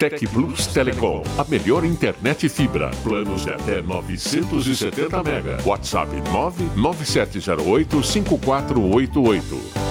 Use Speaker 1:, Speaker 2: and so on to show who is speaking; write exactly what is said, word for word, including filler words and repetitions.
Speaker 1: Tec Plus Telecom, a melhor internet fibra. Planos de até novecentos e setenta mega. WhatsApp nove nove sete zero oito cinco quatro oito oito.